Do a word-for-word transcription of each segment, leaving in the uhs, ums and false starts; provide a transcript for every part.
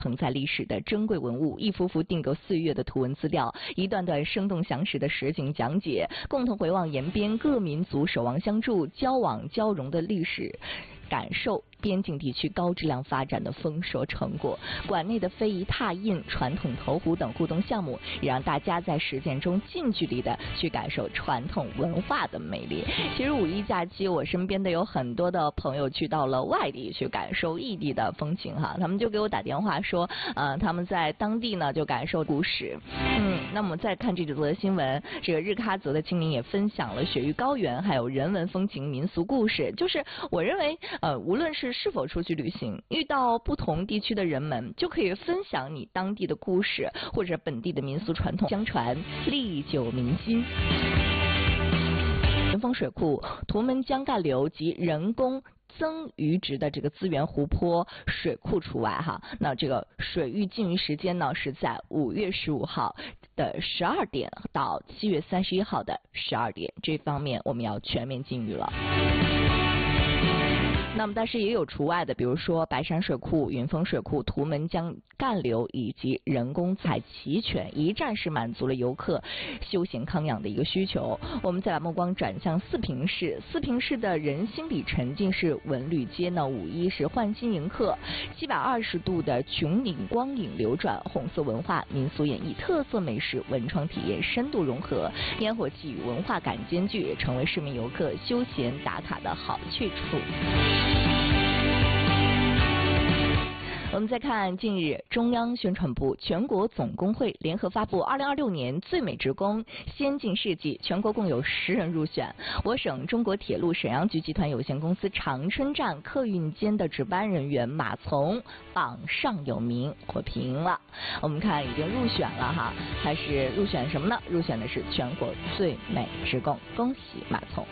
承载历史的珍贵文物，一幅幅定格岁月的图文资料，一段段生动详实的实景讲解，共同回望延边各民族守望相助、交往交融的历史，感受边境地区高质量发展的丰硕成果。馆内的非遗拓印、传统投壶等互动项目，也让大家在实践中近距离的去感受传统文化的魅力。其实五一假期，我身边的有很多的朋友去到了外地去感受异地的风情哈，他们就给我打电话说，呃，他们在当地呢就感受故事。嗯，那么再看这则新闻，这个日喀则的青年也分享了雪域高原还有人文风情、民俗故事。就是我认为，呃，无论是是否出去旅行，遇到不同地区的人们，就可以分享你当地的故事或者本地的民俗传统，相传历久弥新。云峰水库、图们江干流及人工增余值的这个资源湖泊水库除外哈，那这个水域禁渔时间呢是在五月十五号的十二点到七月三十一号的十二点，这方面我们要全面禁渔了。那么但是也有除外的，比如说白山水库、云峰水库、图们江干流以及人工采齐全，一站式满足了游客休闲康养的一个需求。我们再把目光转向四平市，四平市的人心里沉浸式文旅街呢，五一是焕新迎客，七百二十度的穹顶光影流转，红色文化、民俗演绎、特色美食、文创体验深度融合，烟火气与文化感兼具，成为市民游客休闲打卡的好去处。我们再看近日，中央宣传部、全国总工会联合发布二零二六年最美职工先进事迹，全国共有十人入选。我省中国铁路沈阳局集团有限公司长春站客运间的值班人员马从榜上有名，获评了。我们看已经入选了哈，还是入选什么呢？入选的是全国最美职工，恭喜马从。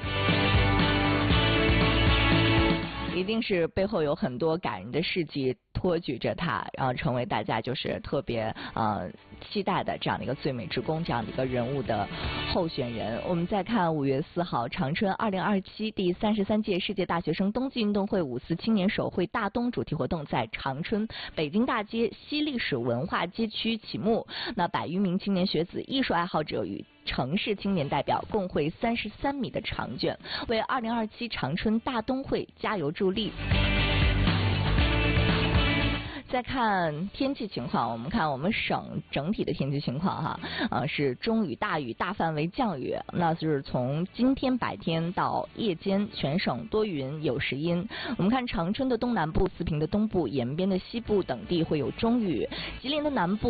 一定是背后有很多感人的事迹托举着他，然后成为大家就是特别呃期待的这样的一个最美职工这样的一个人物的候选人。我们再看五月四号，长春二零二七第三十三届世界大学生冬季运动会五四青年手绘大冬主题活动在长春北京大街西历史文化街区启幕。那百余名青年学子、艺术爱好者与城市青年代表共绘三十三米的长卷，为二零二七长春大冬会加油助力。再看天气情况，我们看我们省整体的天气情况哈，呃是中雨、大雨、大范围降雨，那就是从今天白天到夜间，全省多云有时阴。我们看长春的东南部、四平的东部、延边的西部等地会有中雨，吉林的南部。